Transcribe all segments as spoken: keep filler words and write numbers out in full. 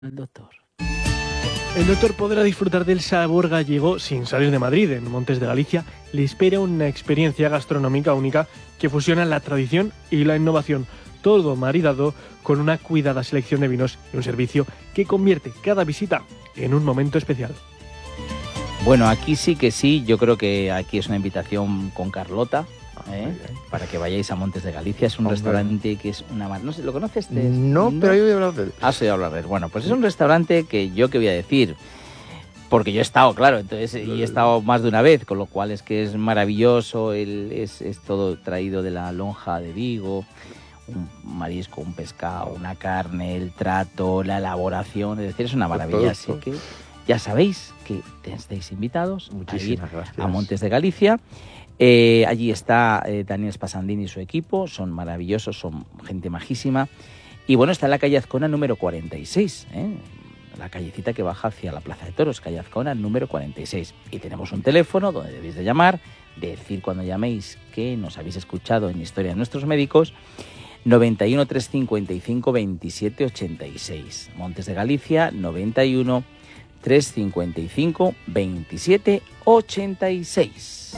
El doctor. El doctor podrá disfrutar del sabor gallego sin salir de Madrid. En Montes de Galicia le espera una experiencia gastronómica única que fusiona la tradición y la innovación, todo maridado con una cuidada selección de vinos y un servicio que convierte cada visita en un momento especial. Bueno, aquí sí que sí, yo creo que aquí es una invitación con Carlota, ¿eh? Para que vayáis a Montes de Galicia. Es un Hombre. restaurante que es una... No sé, ¿lo conoces? ¿Te- No, pero yo voy a hablar de él. Has oído hablar de él. Bueno, pues es un restaurante que yo qué voy a decir, porque yo he estado, claro, entonces y he estado más de una vez, con lo cual es que es maravilloso, el, es, es todo traído de la lonja de Vigo, un marisco, un pescado, una carne, el trato, la elaboración, es decir, es una maravilla. Así que ya sabéis que estáis invitados a ir gracias. a Montes de Galicia. Eh, allí está eh, Daniel Spasandini y su equipo, son maravillosos, son gente majísima. Y bueno, está en la calle Azcona número cuarenta y seis, ¿eh? La callecita que baja hacia la Plaza de Toros, calle Azcona número cuarenta y seis. Y tenemos un teléfono donde debéis de llamar, decir cuando llaméis que nos habéis escuchado en Historia de Nuestros Médicos, noventa y uno, trescientos cincuenta y cinco, veintisiete ochenta y seis. Montes de Galicia, noventa y uno, trescientos cincuenta y cinco, veintisiete ochenta y seis.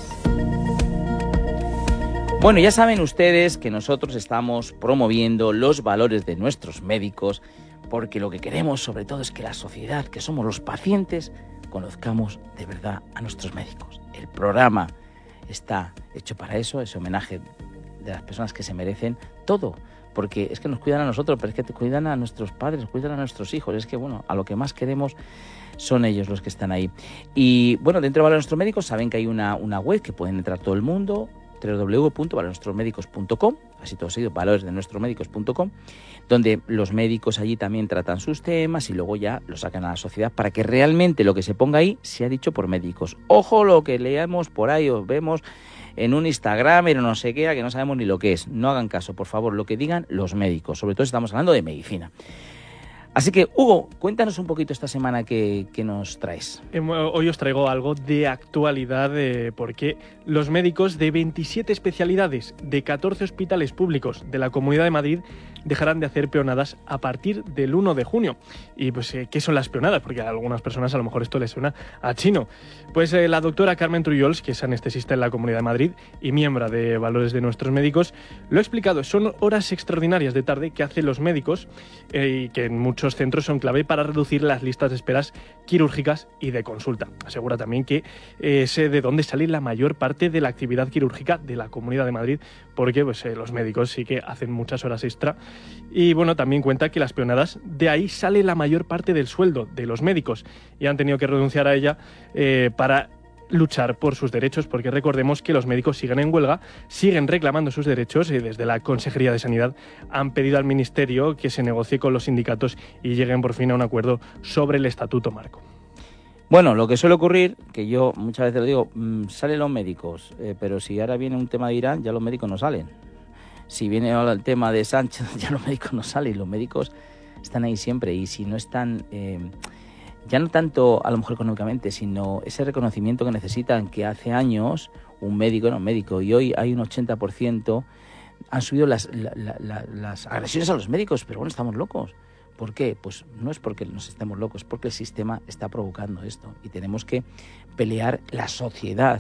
Bueno, ya saben ustedes que nosotros estamos promoviendo los valores de nuestros médicos, porque lo que queremos sobre todo es que la sociedad, que somos los pacientes, conozcamos de verdad a nuestros médicos. El programa está hecho para eso, ese homenaje de las personas que se merecen todo, porque es que nos cuidan a nosotros, pero es que te cuidan a nuestros padres, cuidan a nuestros hijos, es que bueno, a lo que más queremos son ellos los que están ahí. Y bueno, dentro de Valores de Nuestros Médicos saben que hay una, una web que pueden entrar todo el mundo, doble u doble u doble u punto valores de nuestros médicos punto com, así todo seguido, valores de nuestros médicos punto com, donde los médicos allí también tratan sus temas y luego ya lo sacan a la sociedad para que realmente lo que se ponga ahí sea dicho por médicos. Ojo lo que leamos por ahí o vemos en un Instagram, en no sé qué, que no sabemos ni lo que es. No hagan caso, por favor, lo que digan los médicos, sobre todo si estamos hablando de medicina. Así que, Hugo, cuéntanos un poquito esta semana que, que nos traes. Hoy os traigo algo de actualidad eh, porque los médicos de veintisiete especialidades de catorce hospitales públicos de la Comunidad de Madrid dejarán de hacer peonadas a partir del uno de junio. Y pues, eh, ¿qué son las peonadas? Porque a algunas personas a lo mejor esto les suena a chino. Pues eh, la doctora Carmen Trullols, que es anestesista en la Comunidad de Madrid y miembro de Valores de Nuestros Médicos, lo ha explicado. Son horas extraordinarias de tarde que hacen los médicos eh, y que en muchos centros son clave para reducir las listas de esperas quirúrgicas y de consulta. Asegura también que eh, sé de dónde sale la mayor parte de la actividad quirúrgica de la Comunidad de Madrid, porque pues, eh, los médicos sí que hacen muchas horas extra. Y bueno, también cuenta que las peonadas, de ahí sale la mayor parte del sueldo de los médicos y han tenido que renunciar a ella eh, para luchar por sus derechos, porque recordemos que los médicos siguen en huelga, siguen reclamando sus derechos y desde la Consejería de Sanidad han pedido al Ministerio que se negocie con los sindicatos y lleguen por fin a un acuerdo sobre el Estatuto Marco. Bueno, lo que suele ocurrir, que yo muchas veces lo digo, mmm, salen los médicos, eh, pero si ahora viene un tema de Irán, ya los médicos no salen. Si viene ahora el tema de Sánchez, ya los médicos no salen. Los médicos están ahí siempre y si no están... Eh, ya no tanto a lo mejor económicamente, sino ese reconocimiento que necesitan, que hace años un médico era un médico y hoy hay un ochenta por ciento, han subido las, la, la, la, las agresiones a los médicos, pero bueno, estamos locos. ¿Por qué? Pues no es porque nos estemos locos, es porque el sistema está provocando esto y tenemos que pelear la sociedad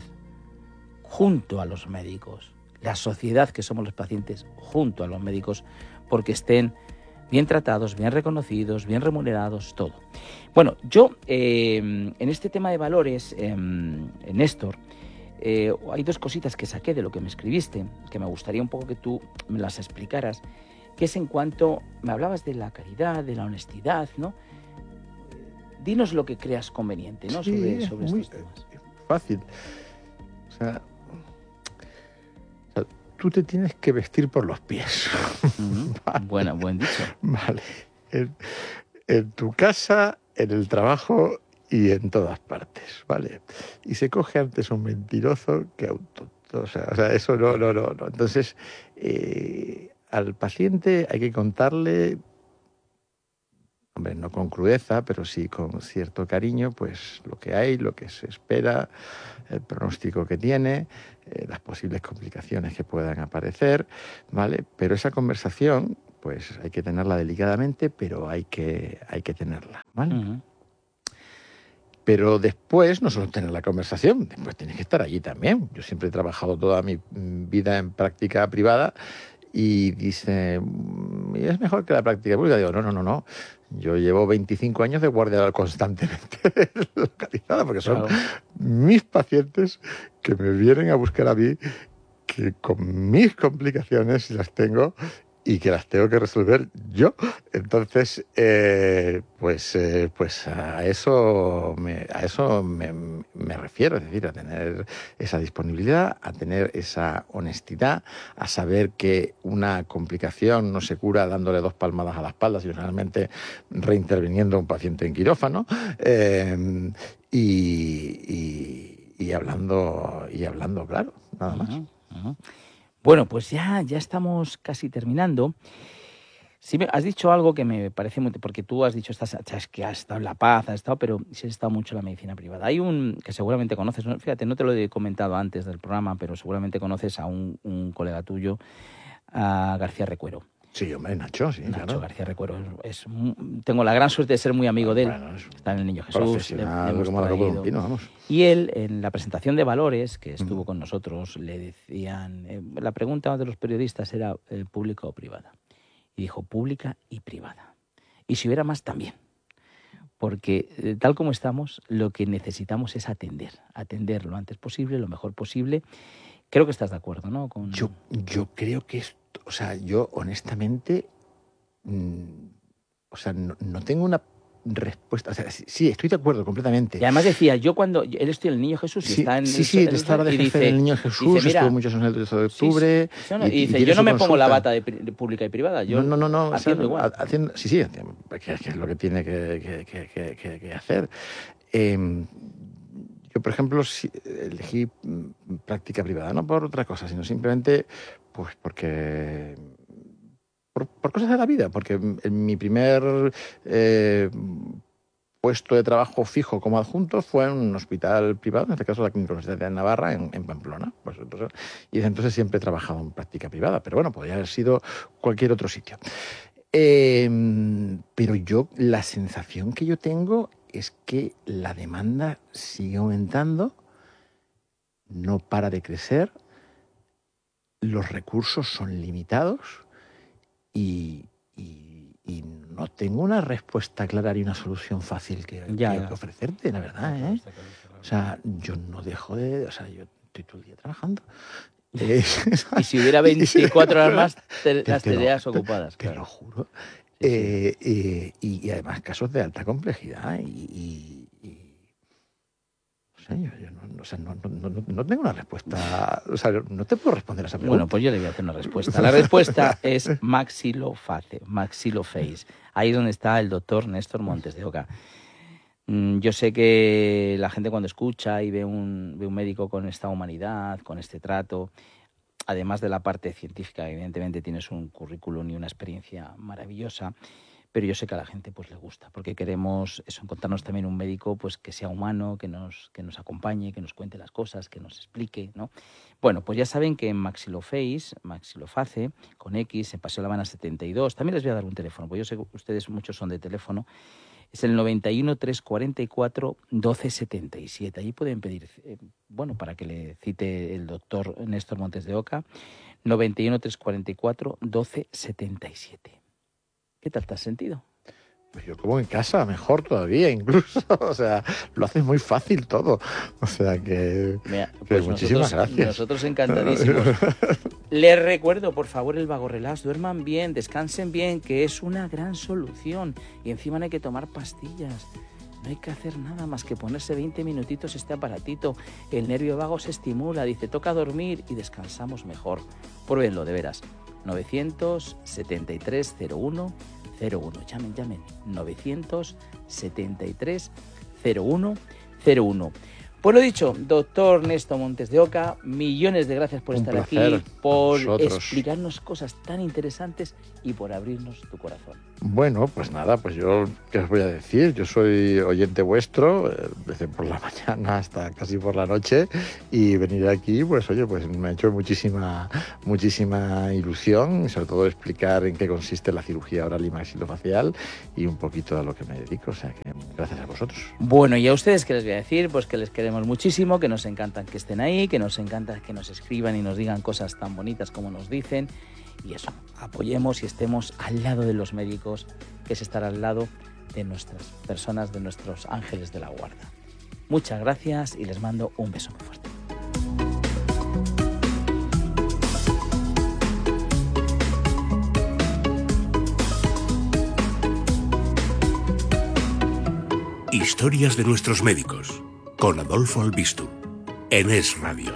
junto a los médicos, la sociedad que somos los pacientes junto a los médicos, porque estén bien tratados, bien reconocidos, bien remunerados, todo. Bueno, yo eh, en este tema de valores, eh, Néstor, eh, hay dos cositas que saqué de lo que me escribiste, que me gustaría un poco que tú me las explicaras, que es en cuanto, me hablabas de la caridad, de la honestidad, ¿no? Dinos lo que creas conveniente, ¿no? Sí, sobre sobre muy estos temas. fácil. O sea, o sea, tú te tienes que vestir por los pies. Uh-huh. Vale. Bueno, buen dicho. Vale. En, en tu casa, en el trabajo y en todas partes, ¿vale? Y se coge antes un mentiroso que a un tonto. O sea, o sea eso no, no, no, no. Entonces, eh, al paciente hay que contarle, hombre, no con crudeza, pero sí con cierto cariño, pues lo que hay, lo que se espera, el pronóstico que tiene, eh, las posibles complicaciones que puedan aparecer, ¿vale? Pero esa conversación pues hay que tenerla delicadamente, pero hay que, hay que tenerla, ¿vale? Uh-huh. Pero después, no solo tener la conversación, después tienes que estar allí también. Yo siempre he trabajado toda mi vida en práctica privada y dice, es mejor que la práctica pública. Digo, no, no, no, no. Yo llevo veinticinco años de guardia constantemente localizada, porque son claro. mis pacientes que me vienen a buscar a mí, que con mis complicaciones las tengo y que las tengo que resolver yo. Entonces, eh, pues, eh, pues a eso, me, a eso me, me refiero, es decir, a tener esa disponibilidad, a tener esa honestidad, a saber que una complicación no se cura dándole dos palmadas a la espalda, sino realmente reinterviniendo a un paciente en quirófano, eh, y, y, y hablando, y hablando claro, nada más. Uh-huh, uh-huh. Bueno, pues ya, ya estamos casi terminando. Sí, me has dicho algo que me parece muy... Porque tú has dicho, estás, es que has estado en La Paz, has estado, pero sí has estado mucho en la medicina privada. Hay un que seguramente conoces, ¿no? Fíjate, no te lo he comentado antes del programa, pero seguramente conoces a un, un colega tuyo, a García Recuero. Sí, hombre, Nacho, sí, Nacho claro. García Recuero. Es, es, tengo la gran suerte de ser muy amigo de él. Bueno, es Está en el Niño Jesús. Le, le como la copa de un pino, vamos. Y él, en la presentación de valores que estuvo mm. con nosotros, le decían... Eh, la pregunta de los periodistas era eh, ¿pública o privada? Y dijo pública y privada. Y si hubiera más, también. Porque eh, tal como estamos, lo que necesitamos es atender. Atender lo antes posible, lo mejor posible. Creo que estás de acuerdo, ¿no? Con... Yo, yo creo que es... O sea, yo honestamente, mmm, o sea, no, no tengo una respuesta. O sea, sí, estoy de acuerdo completamente. Y además decía, yo cuando... Él estoy en el Niño Jesús y sí, está en... Sí, sí, él estaba de jefe dice, del Niño Jesús, dice, mira, estuvo muchos años en el doce de octubre. Sí, sí, no, y, y dice, y yo no me consulta. pongo la bata de, de pública y privada, yo no, no, no, no haciendo o sea, igual. Haciendo, sí, sí, que, que es lo que tiene que, que, que, que, que hacer. Eh, yo, por ejemplo, sí, elegí práctica privada, no por otra cosa, sino simplemente pues porque... Por, por cosas de la vida, porque en mi primer eh, puesto de trabajo fijo como adjunto fue en un hospital privado, en este caso la Clínica Universitaria de Navarra, en, en Pamplona. Pues entonces, y desde entonces siempre he trabajado en práctica privada, pero bueno, podría haber sido cualquier otro sitio. Eh, pero yo, la sensación que yo tengo es que la demanda sigue aumentando, no para de crecer, los recursos son limitados, Y, y, y no tengo una respuesta clara ni una solución fácil que, ya, que, ya. que ofrecerte, la verdad, ¿eh? O sea, yo no dejo de... O sea, yo estoy todo el día trabajando. Eh, y si hubiera veinticuatro horas más, te, te, las tendrías ocupadas. Te, claro. te lo juro. Sí, eh, sí. Eh, y, y además casos de alta complejidad y... y, y o sea, yo, yo no, o sea, no, no, no, no tengo una respuesta, o sea, no te puedo responder a esa pregunta. Bueno, pues yo le voy a hacer una respuesta. La respuesta es maxiloface, maxiloface. Ahí es donde está el doctor Néstor Montes de Oca. Yo sé que la gente cuando escucha y ve un, ve un médico con esta humanidad, con este trato, además de la parte científica, evidentemente tienes un currículum y una experiencia maravillosa, pero yo sé que a la gente pues le gusta, porque queremos eso, encontrarnos también un médico pues que sea humano, que nos, que nos acompañe, que nos cuente las cosas, que nos explique, ¿no? Bueno, pues ya saben que en Maxiloface, Maxiloface, con X, en Paseo La Habana setenta y dos, también les voy a dar un teléfono, porque yo sé que ustedes muchos son de teléfono, es el noventa y uno, trescientos cuarenta y cuatro, doce setenta y siete. Allí pueden pedir, eh, bueno, para que le cite el doctor Néstor Montes de Oca, noventa y uno, trescientos cuarenta y cuatro, doce setenta y siete. ¿Qué tal te has sentido? Pues yo como en casa, mejor todavía incluso. O sea, lo haces muy fácil todo. O sea que, Mira, que pues muchísimas nosotros, gracias. Nosotros encantadísimos. Les recuerdo, por favor, el Vagorelax. Duerman bien, descansen bien, que es una gran solución. Y encima no hay que tomar pastillas. No hay que hacer nada más que ponerse veinte minutitos este aparatito. El nervio vago se estimula, dice, toca dormir y descansamos mejor. Pruébenlo, de veras. novecientos setenta y tres cero uno cero uno. Llamen, llamen. novecientos setenta y tres cero uno cero uno. Pues lo dicho, doctor Ernesto Montes de Oca, millones de gracias por Un estar placer, aquí, por vosotros. explicarnos cosas tan interesantes y por abrirnos tu corazón. Bueno, pues nada, pues yo, ¿qué os voy a decir? Yo soy oyente vuestro, eh, desde por la mañana hasta casi por la noche, y venir aquí, pues oye, pues me ha hecho muchísima, muchísima ilusión, y sobre todo explicar en qué consiste la cirugía oral y maxilofacial y un poquito a lo que me dedico, o sea que gracias a vosotros. Bueno, y a ustedes, ¿qué les voy a decir? Pues que les queremos muchísimo, que nos encantan que estén ahí, que nos encanta que nos escriban y nos digan cosas tan bonitas como nos dicen. Y eso, apoyemos y estemos al lado de los médicos, que es estar al lado de nuestras personas, de nuestros ángeles de la guarda. Muchas gracias y les mando un beso muy fuerte. Historias de nuestros médicos, con Adolfo Albistu, en Es Radio.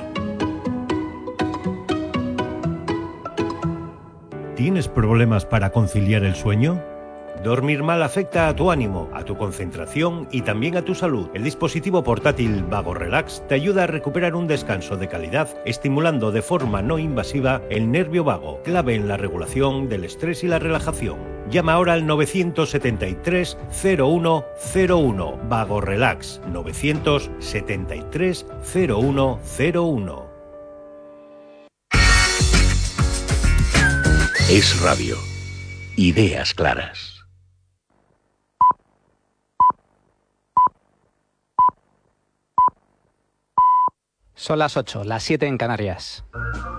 ¿Tienes problemas para conciliar el sueño? Dormir mal afecta a tu ánimo, a tu concentración y también a tu salud. El dispositivo portátil Vago Relax te ayuda a recuperar un descanso de calidad, estimulando de forma no invasiva el nervio vago, clave en la regulación del estrés y la relajación. Llama ahora al nueve siete tres, cero uno cero uno. Vago Relax, nueve siete tres, cero uno cero uno. Es Radio. Ideas claras. Son las ocho, las siete en Canarias.